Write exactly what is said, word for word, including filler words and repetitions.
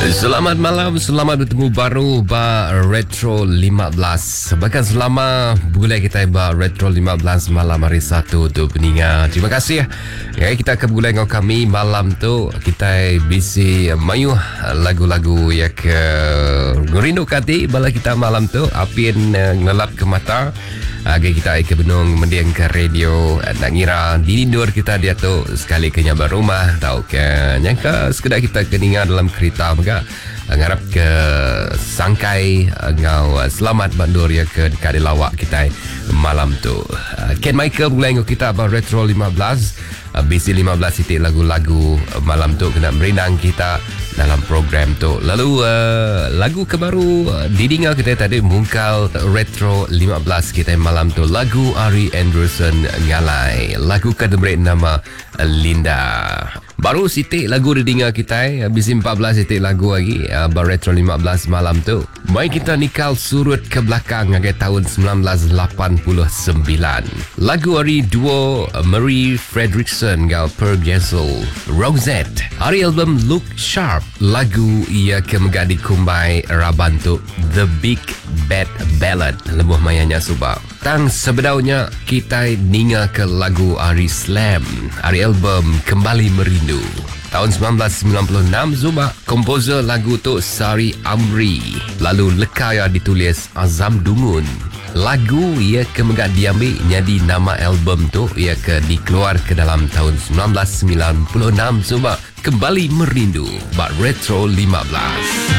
Selamat malam, selamat bertemu baru ba Retro lima belas. Bahkan selama bulan kita ba Retro lima belas malam hari Sabtu tu peningat. Terima kasih ya. Ya, kita akan mulai dengan kami malam tu kita bisi mayu lagu-lagu yang ke ngerindu kati bala kita malam tu apin ngelap ke mata. Agar kita ke benung mendiang ke radio nak ngira dinindur kita dia tu sekali ke nyabar rumah tahu ke nyangka sekedar kita keningat dalam kereta maka ngarap ke sangkai ngau selamat bandur ya ke dekat lawak kita malam tu. Ken Michael mulai ngau kita about Retro lima belas B C lima belas titik lagu-lagu malam tu kena berenang kita dalam program tu. Lalu uh, lagu kebaru uh, didinga kita tadi mungkal Retro lima belas kita malam tu lagu Ari Anderson Ngalai. Lagu kedua nama uh, Linda. Baru sitik lagu didinga kita habis empat belas sitik lagu lagi uh, Retro lima belas malam tu. Mai kita nikal surut ke belakang agak tahun sembilan belas lapan puluh sembilan. Lagu Ari duo uh, Marie Fredriksson gal Per Gessel Rosette. Ari album Look Sharp. Lagu ia kemegadi kumbai raban tu The Big Bad Ballad lebuh mayanya subak. Tang sebenarnya kita ninga ke lagu Ari Slam. Ari album Kembali Merindu. Tahun sembilan belas sembilan puluh enam Zuba komposer lagu tu Sari Amri. Lalu lekaya ditulis Azam Dungun. Lagu ia kemegak diambil jadi nama album tu ia ke dikeluar ke dalam tahun sembilan belas sembilan puluh enam Zuba Kembali Merindu Bat Retro lima belas.